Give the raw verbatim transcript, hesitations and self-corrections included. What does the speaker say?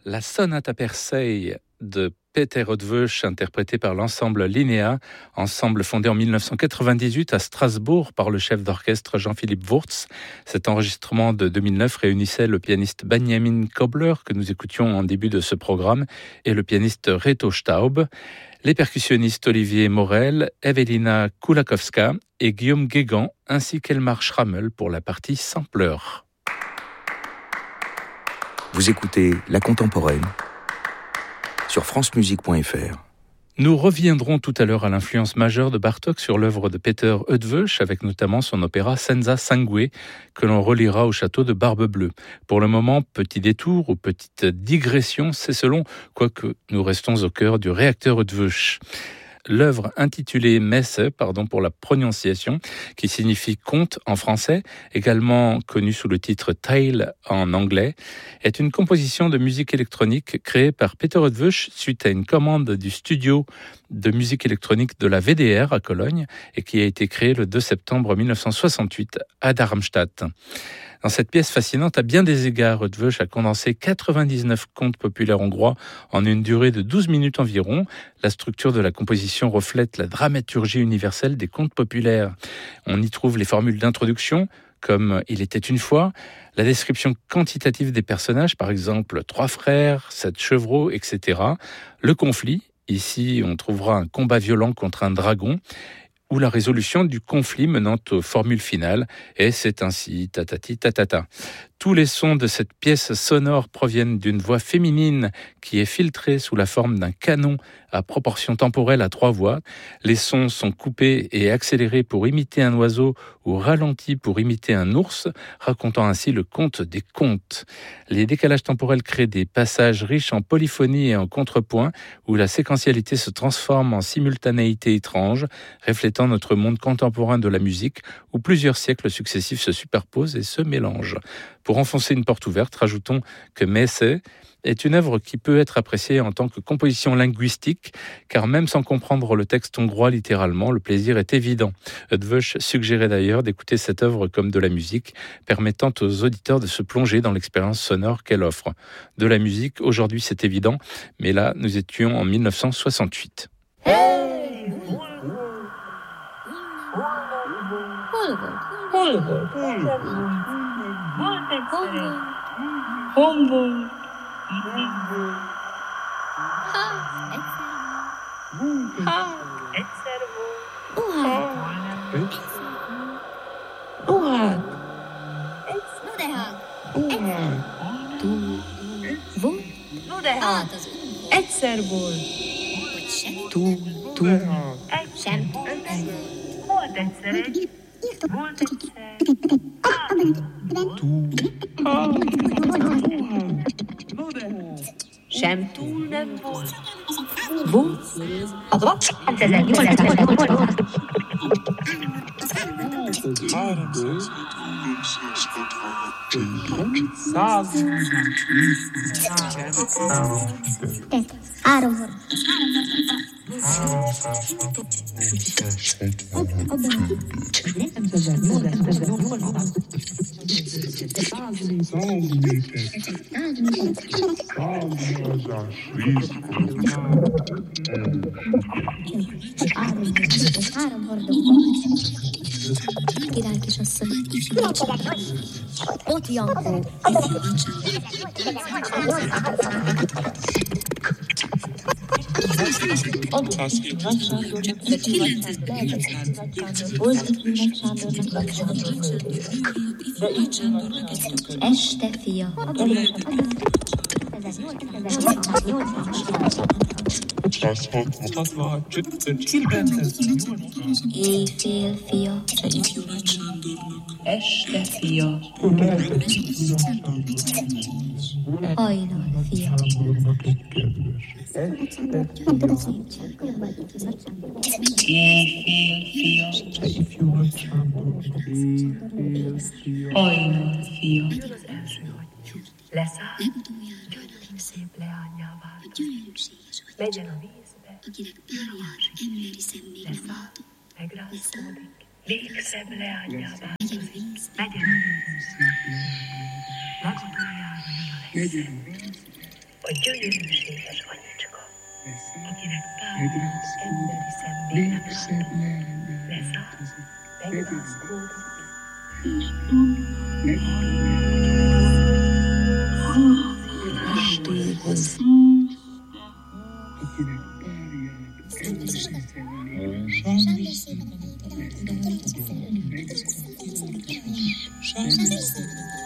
La sonate Persei de Peter Eötvös, interprétée par l'ensemble Linnea, ensemble fondé en dix-neuf cent quatre-vingt-dix-huit à Strasbourg par le chef d'orchestre Jean-Philippe Wurtz. Cet enregistrement de deux mille neuf réunissait le pianiste Benjamin Kobler, que nous écoutions en début de ce programme, et le pianiste Reto Staub, les percussionnistes Olivier Morel, Evelina Kulakowska et Guillaume Guégan, ainsi qu'Elmar Schrammel pour la partie sampleur. Vous écoutez La Contemporaine sur francemusique point f r. Nous reviendrons tout à l'heure à l'influence majeure de Bartók sur l'œuvre de Peter Eötvös, avec notamment son opéra Senza Sangue, que l'on reliera au château de Barbe-Bleue. Pour le moment, petit détour ou petite digression, c'est selon, quoique nous restons au cœur du réacteur Eötvös. L'œuvre intitulée Messe, pardon pour la prononciation, qui signifie conte en français, également connue sous le titre Tale en anglais, est une composition de musique électronique créée par Peter Eötvös suite à une commande du studio de musique électronique de la V D R à Cologne et qui a été créée le deux septembre mille neuf cent soixante-huit à Darmstadt. Dans cette pièce fascinante, à bien des égards, Eötvös a condensé quatre-vingt-dix-neuf contes populaires hongrois en une durée de douze minutes environ. La structure de la composition reflète la dramaturgie universelle des contes populaires. On y trouve les formules d'introduction, comme « Il était une fois », la description quantitative des personnages, par exemple « trois frères »,« sept chevreaux », et cetera. Le conflit, ici on trouvera un combat violent contre un dragon, ou la résolution du conflit menant aux formules finales, et c'est ainsi, tatati tatata. Tous les sons de cette pièce sonore proviennent d'une voix féminine qui est filtrée sous la forme d'un canon à proportion temporelle à trois voix. Les sons sont coupés et accélérés pour imiter un oiseau ou ralentis pour imiter un ours, racontant ainsi le conte des contes. Les décalages temporels créent des passages riches en polyphonie et en contrepoint où la séquentialité se transforme en simultanéité étrange, reflétant notre monde contemporain de la musique où plusieurs siècles successifs se superposent et se mélangent. Pour enfoncer une porte ouverte, rajoutons que Messe est une œuvre qui peut être appréciée en tant que composition linguistique, car même sans comprendre le texte hongrois littéralement, le plaisir est évident. Eötvös suggérait d'ailleurs d'écouter cette œuvre comme de la musique, permettant aux auditeurs de se plonger dans l'expérience sonore qu'elle offre. De la musique, aujourd'hui c'est évident, mais là nous étions en mille neuf cent soixante-huit. Hey! Hombo. Ha. Etservo. Uhad. Uhad. Uhad. Tu. Vod. Egyszer volt. Tu. Tu. Sem. Volt egyszer egy. Volt egyszer. Tu. Sem túl nem volt. Volt. Három. Három hordó. Király kisasszony. Ott Jankó. Este fia. Éjfél fia. Este fia. Hajnal fia. Éjfél fia. Hajnal fia. Leszáll. Gyönyörű szép leányává. Legyen a vízbe. Leszáll. Megrázkódik. Még szebb leányává. Legyen a vízbe. Legutoljára mi a legszebb. a gyönyörűséges anyicska, akinek pár emberi szemlélet leszáll, megrázkódik, és estéhoz. Sándor